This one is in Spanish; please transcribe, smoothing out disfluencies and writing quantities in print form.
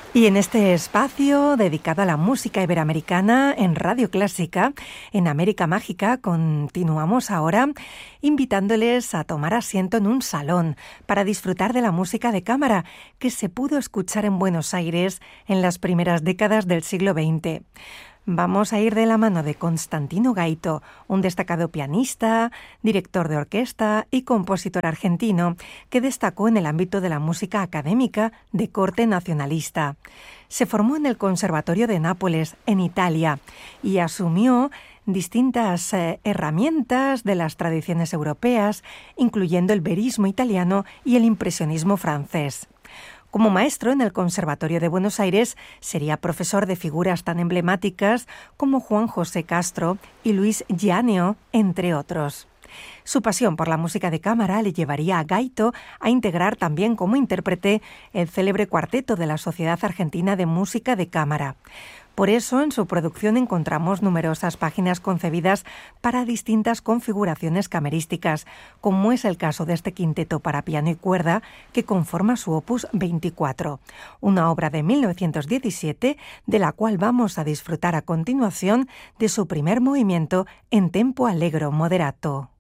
Y en este espacio dedicado a la música iberoamericana en Radio Clásica, en América Mágica, continuamos ahora invitándoles a tomar asiento en un salón para disfrutar de la música de cámara que se pudo escuchar en Buenos Aires en las primeras décadas del siglo XX. Vamos a ir de la mano de Constantino Gaito, un destacado pianista, director de orquesta y compositor argentino que destacó en el ámbito de la música académica de corte nacionalista. Se formó en el Conservatorio de Nápoles, en Italia, y asumió distintas herramientas de las tradiciones europeas, incluyendo el verismo italiano y el impresionismo francés. Como maestro en el Conservatorio de Buenos Aires, sería profesor de figuras tan emblemáticas como Juan José Castro y Luis Gianneo, entre otros. Su pasión por la música de cámara le llevaría a Gaito a integrar también como intérprete el célebre cuarteto de la Sociedad Argentina de Música de Cámara. Por eso, en su producción encontramos numerosas páginas concebidas para distintas configuraciones camerísticas, como es el caso de este quinteto para piano y cuerda que conforma su opus 24, una obra de 1917 de la cual vamos a disfrutar a continuación de su primer movimiento en tempo allegro moderato.